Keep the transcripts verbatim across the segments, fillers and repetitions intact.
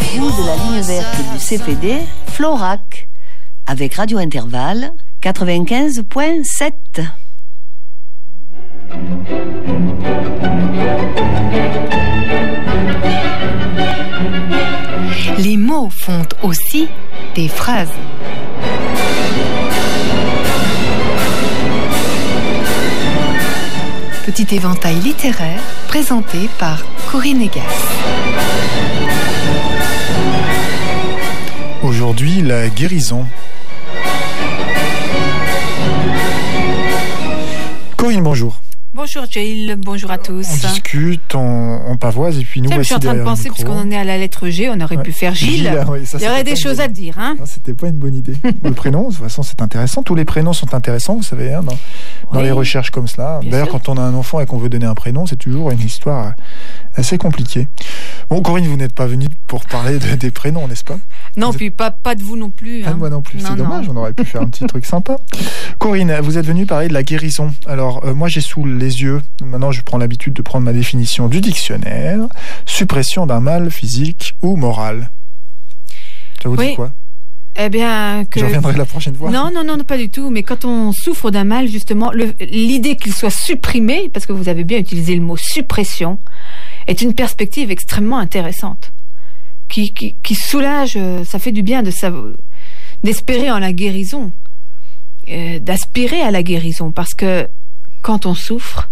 bout de la ligne verte du C P D, Florac, avec Radio Intervalle quatre-vingt-quinze virgule sept. Les mots font aussi des phrases. Petit éventail littéraire présenté par Corinne Egas. Aujourd'hui, la guérison. Corinne, bonjour. Bonjour Gilles, bonjour à tous. On discute, on, on pavoise et puis nous Tiens, voici je suis en train de penser, puisqu'on en est à la lettre G, on aurait ouais. pu faire Gilles. Gilles oui, ça, il y aurait des choses à dire. Hein. Non, c'était pas une bonne idée. Le prénom, de toute façon, c'est intéressant. Tous les prénoms sont intéressants, vous savez, hein, dans, oui. dans les recherches comme cela. Bien D'ailleurs, sûr. Quand on a un enfant et qu'on veut donner un prénom, c'est toujours une histoire assez compliquée. Bon, Corinne, vous n'êtes pas venue pour parler de, des prénoms, n'est-ce pas? Non, vous puis êtes... pas, pas de vous non plus. Pas hein. de moi non plus, non, c'est non. dommage, on aurait pu faire un petit truc sympa. Corinne, vous êtes venue parler de la guérison. Alors, euh, moi, j'ai sous les yeux, maintenant je prends l'habitude de prendre ma définition du dictionnaire, suppression d'un mal physique ou moral. Ça vous oui. dit quoi? Eh bien, que... Je reviendrai la prochaine fois. Non, non, non, pas du tout. Mais quand on souffre d'un mal, justement, le, l'idée qu'il soit supprimé, parce que vous avez bien utilisé le mot suppression, est une perspective extrêmement intéressante, qui, qui, qui soulage. Ça fait du bien de savoir, d'espérer en la guérison, euh, d'aspirer à la guérison, parce que quand on souffre,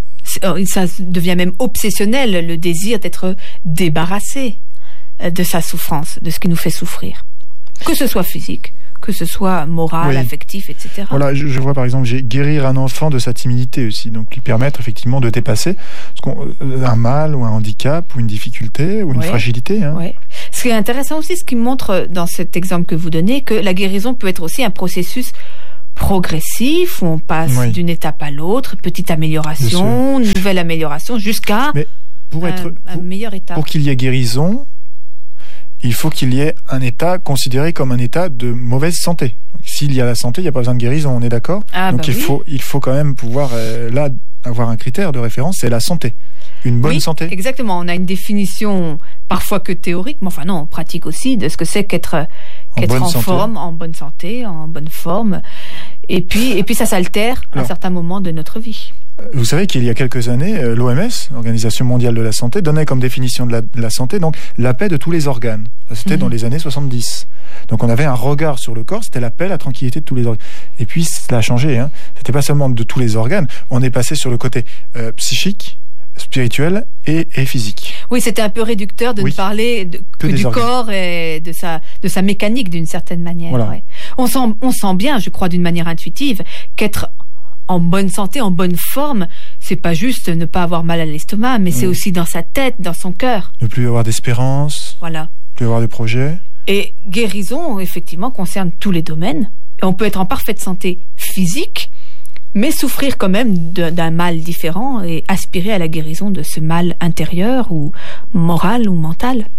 ça devient même obsessionnel, le désir d'être débarrassé de sa souffrance, de ce qui nous fait souffrir. Que ce soit physique, que ce soit moral, oui. affectif, et cetera. Voilà, je, je vois par exemple, j'ai guérir un enfant de sa timidité aussi, donc lui permettre effectivement de dépasser un mal ou un handicap ou une difficulté ou une oui. fragilité. Hein. Oui. Ce qui est intéressant aussi, ce qui montre dans cet exemple que vous donnez, que la guérison peut être aussi un processus progressif où on passe oui. d'une étape à l'autre, petite amélioration, nouvelle amélioration, jusqu'à Mais pour un, être, un pour, meilleur état. Pour qu'il y ait guérison, il faut qu'il y ait un état considéré comme un état de mauvaise santé. Donc, s'il y a la santé, il n'y a pas besoin de guérison, on est d'accord? ah, Donc bah il, oui. faut, il faut quand même pouvoir euh, là avoir un critère de référence, c'est la santé. Une bonne oui, santé. Exactement, on a une définition parfois que théorique, mais enfin non, en pratique aussi, de ce que c'est qu'être, qu'être en, en forme, en bonne santé, en bonne forme. Et puis, et puis ça s'altère à un certain moment de notre vie. Vous savez qu'il y a quelques années, l'O M S, l'Organisation mondiale de la santé, donnait comme définition de la, de la santé donc la paix de tous les organes. Ça, c'était mmh. dans les années soixante-dix. Donc on avait un regard sur le corps, c'était la paix, la tranquillité de tous les organes. Et puis ça a changé. Hein. C'était pas seulement de tous les organes, on est passé sur le côté euh, psychique, spirituel et, et physique. Oui, c'était un peu réducteur de oui. ne parler de, que, que du organes. Corps et de sa, de sa mécanique d'une certaine manière. Voilà. Ouais. On sent, on sent bien, je crois, d'une manière intuitive, qu'être en bonne santé, en bonne forme, c'est pas juste ne pas avoir mal à l'estomac, mais oui. c'est aussi dans sa tête, dans son cœur. Ne plus avoir d'espérance. Voilà. Ne plus avoir de projets. Et guérison, effectivement, concerne tous les domaines. Et on peut être en parfaite santé physique, mais souffrir quand même de, d'un mal différent et aspirer à la guérison de ce mal intérieur ou moral ou mental.